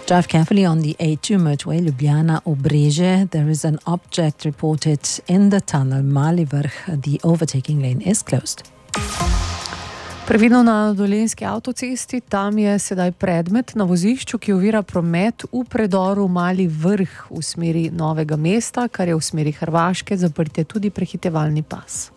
Drive carefully on the A2 motorway, Ljubljana Obrežje. There is an object reported in the tunnel Mali Vrh. The overtaking lane is closed. Previdno na Dolenjski avtocesti, tam je sedaj predmet na vozišču, ki ovira promet v predoru Mali Vrh v smeri Novega mesta, kar je v smeri Hrvaške, zaprt je tudi prehitevalni pas.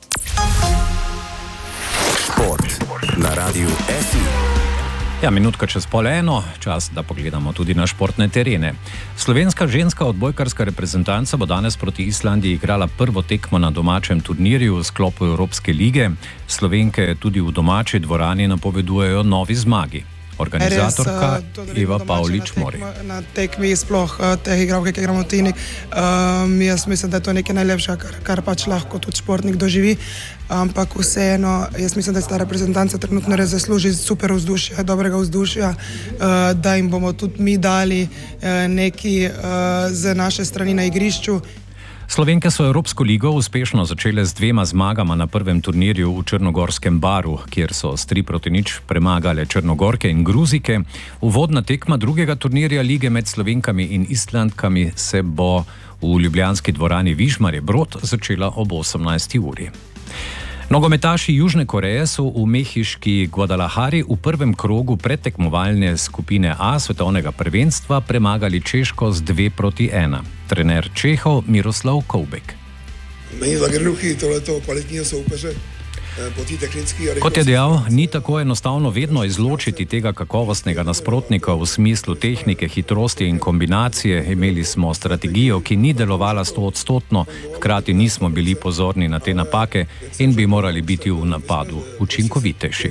Šport na Radiu SI. Ja, minutka čez 12:30, čas, da pogledamo tudi na športne terene. Slovenska ženska odbojkarska reprezentanca bo danes proti Islandiji igrala prvo tekmo na domačem turnirju v sklopu Evropske lige. Slovenke tudi v domači dvorani napovedujejo novi zmagi. Organizatorka Eva Pavlič-Mori. Na tekmi sploh teh igralke, ki igramo v Tini, jaz mislim, da je to nekaj najlepša, kar pač lahko tudi športnik doživi, ampak vseeno, jaz mislim, da je ta reprezentanca trenutno res zasluži super vzdušja, dobrega vzdušja, da jim bomo tudi mi dali nekaj z naše strani na igrišču. Slovenke so Evropsko ligo uspešno začele z 2 zmagama na prvem turnirju v Črnogorskem Baru, kjer so s 3-0 premagale Črnogorke in Gruzike. Uvodna tekma drugega turnirja lige med Slovenkami in Islandkami se bo v ljubljanski dvorani Vižmarje Brod začela ob 18. uri. Nogometaši Južne Koreje so v mehiški Guadalajari v prvem krogu predtekmovalne skupine A svetovnega prvenstva premagali Češko z 2-1. Trener Čehov Miroslav Koubek. Není tak jednoduchý tohleto kvalitního soupeře. Kot je dejal, ni tako enostavno vedno izločiti tega kakovostnega nasprotnika v smislu tehnike, hitrosti in kombinacije. Imeli smo strategijo, ki ni delovala 100-odstotno, hkrati nismo bili pozorni na te napake in bi morali biti v napadu učinkovitejši.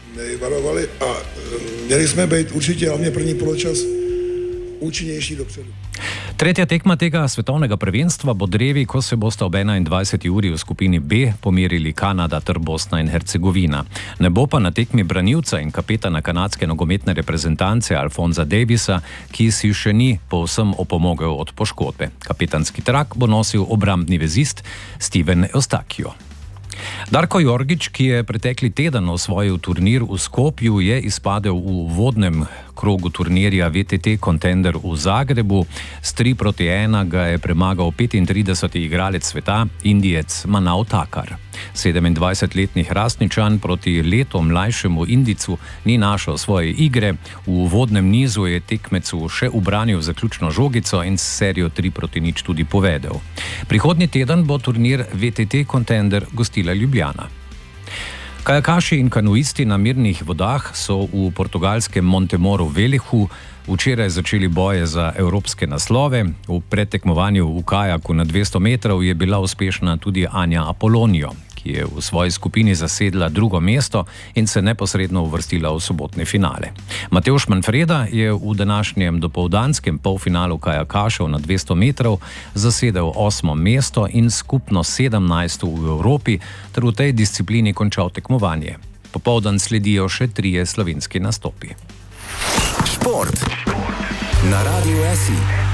Měli jsme být určitě hlavně první poločas účinnější dopředu. Tretja tekma tega svetovnega prvenstva bo drevi, ko se bosta ob 21. uri v skupini B pomerili Kanada ter Bosna in Hercegovina. Ne bo pa na tekmi branilca in kapetana kanadske nogometne reprezentance Alfonsa Davisa, ki si še ni povsem opomogel od poškodbe. Kapetanski trak bo nosil obrambni vezist Steven Eustakio. Darko Jorgić, ki je pretekli teden osvojil turnir v Skopju, je izpadel v uvodnem krogu turnirja VTT Contender v Zagrebu. S 3-1 ga je premagal 35. igralec sveta, Indijec Manav Takar. 27-letni Hrastničan proti leto mlajšemu Indicu ni našel svoje igre. V uvodnem nizu je tekmecu še ubranil zaključno žogico in serijo 3-0 tudi povedel. Prihodnji teden bo turnir VTT Contender gostila Ljubljana. Kajakaši in kanuisti na mirnih vodah so v portugalskem Montemoru Velihu včeraj začeli boje za evropske naslove. V predtekmovanju v kajaku na 200 metrov je bila uspešna tudi Anja Apolonio, ki je v svoji skupini zasedla 2. mesto in se neposredno uvrstila v sobotne finale. Matevž Manfreda je v današnjem dopoldanskem polfinalu kajakašev na 200 metrov zasedel 8. mesto in skupno 17. v Evropi ter v tej disciplini končal tekmovanje. Popoldan sledijo še 3 slovenski nastopi. Šport na Radiu SI.